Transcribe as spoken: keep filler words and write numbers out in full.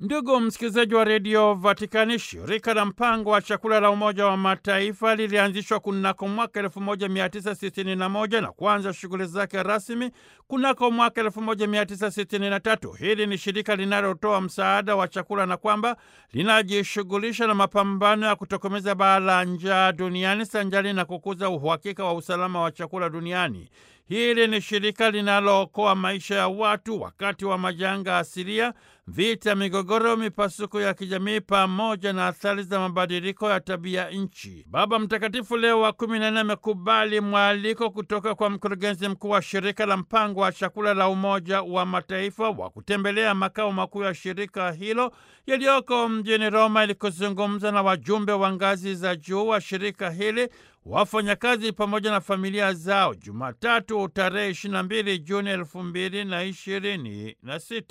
Ndugu msikilizaji wa redio Vatikani, shirika la mpango wa chakula la Umoja wa Mataifa lilianzishwa kunako mwaka elfu moja mia tisa sitini na moja na kuanza shughuli zake rasmi kunako mwaka elfu moja mia tisa sitini na tatu. Hili ni shirika linalotoa msaada wa chakula na kwamba linajishughulisha na mapambano ya kutokomeza baa la njaa duniani sanjali na kukuza uhakika wa usalama wa chakula duniani. Hili ni shirika linalookoa maisha ya watu wakati wa majanga asilia, vita, migogoro, mipasuko ya kijamii pamoja na athari za mabadiliko ya tabia nchi. Baba Mtakatifu Leo wa kumi na nne amekubali mwaliko kutoka kwa mkurugenzi mkuu wa shirika la mpango wa chakula la Umoja wa Mataifa wa kutembelea makao makuu ya shirika hilo yaliyoko mjini Roma ili kuzungumza na wajumbe wa ngazi za juu wa shirika hili, wafanyakazi pamoja na familia zao, Jumatatu tarehe ishirini na mbili Juni elfu mbili na ishirini na sita.